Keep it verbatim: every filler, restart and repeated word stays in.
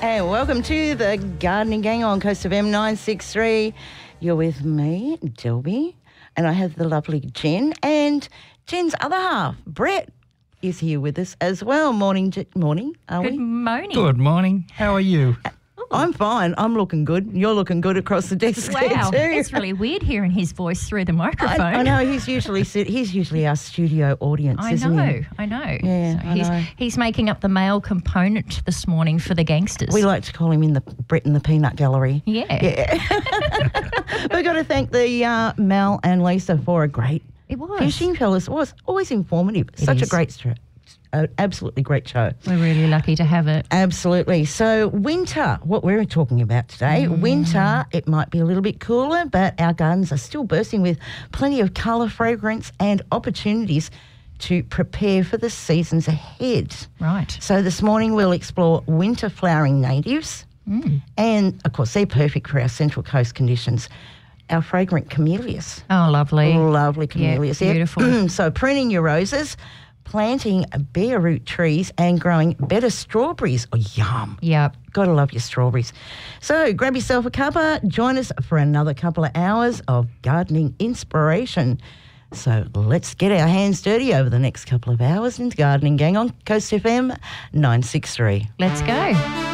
And welcome to the Gardening Gang on Coast F M nine six three. You're with me, Delby, and I have the lovely Jen, and Jen's other half, Brett, is here with us as well. Morning, Je- morning, are Good we? morning. Good morning. How are you? I'm fine. I'm looking good. You're looking good across the desk Wow, there too. it's really weird hearing his voice through the microphone. I, I know he's usually sit, he's usually our studio audience, I isn't know, he? I know. Yeah, So I he's, know. he's making up the male component this morning for the gangsters. We like to call him in the Brett and the Peanut Gallery. yeah. Yeah. We've got to thank the uh, Mel and Lisa for a great It was. fishing fellas. It was always informative. It Such a is. great show. An absolutely great show. We're really lucky to have it. Absolutely. So winter, what we're talking about today, Mm. winter, it might be a little bit cooler, but our gardens are still bursting with plenty of colour, fragrance and opportunities to prepare for the seasons ahead. Right. So this morning we'll explore winter flowering natives, Mm. and of course they're perfect for our Central Coast conditions. Our fragrant camellias. Oh, lovely. Lovely camellias. Yeah, yeah. beautiful. So pruning your roses, planting bare root trees and growing better strawberries. Oh, yum. Yep. Gotta love your strawberries. So grab yourself a cuppa, join us for another couple of hours of gardening inspiration. So let's get our hands dirty over the next couple of hours in Gardening Gang on Coast F M nine six three. Let's go.